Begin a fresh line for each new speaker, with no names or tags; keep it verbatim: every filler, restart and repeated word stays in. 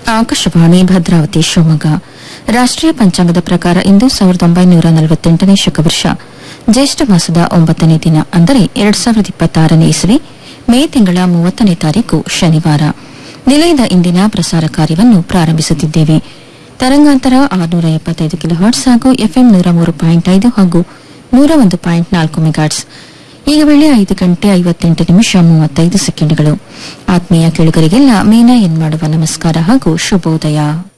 ಆಕಾಶವಾಣಿ ಭದ್ರಾವತಿ ಶಿವಮೊಗ್ಗ ರಾಷ್ಟೀಯ ಪಂಚಾಂಗದ ಪ್ರಕಾರ ಇಂದು ಸಾವಿರದ ಒಂಬೈನೂರ ನಲವತ್ತೆಂಟನೇ ಶಕವರ್ಷ ಜ್ಯೇಷ್ಠ ಮಾಸದ ಒಂಬತ್ತನೇ ದಿನ ಅಂದರೆ ಎರಡ್ ಸಾವಿರದ ಇಪ್ಪತ್ತಾರನೇ ಇಸವಿ ಮೇ ತಿಂಗಳ ಮೂವತ್ತನೇ ತಾರೀಕು ಶನಿವಾರ. ನಿಲಯದ ಇಂದಿನ ಪ್ರಸಾರ ಕಾರ್ಯವನ್ನು ಪ್ರಾರಂಭಿಸುತ್ತಿದ್ದೇವೆ. ತರಂಗಾಂತರ ಆರುನೂರ ಎಪ್ಪತ್ತೈದು ಕಿಲೋಹರ್ಟ್ಸ್ ಹಾಗೂ ಎಫ್ಎಂ ನೂರ ಮೂರು ಪಾಯಿಂಟ್ ಐದು ಹಾಗೂ ನೂರ ಒಂದು ಪಾಯಿಂಟ್ ನಾಲ್ಕು ಮೆಗಾಟ್ಸ್. ಈಗ ವೇಳೆ ಐದು ಗಂಟೆ ಐವತ್ತೆಂಟು ನಿಮಿಷ ಮೂವತ್ತೈದು ಸೆಕೆಂಡ್ಗಳು. ಆತ್ಮೀಯ ಕೇಳುಗರಿಗೆಲ್ಲ ಮೀನಾ ಎನ್ ಮಾಡುವ ನಮಸ್ಕಾರ ಹಾಗೂ ಶುಭೋದಯ.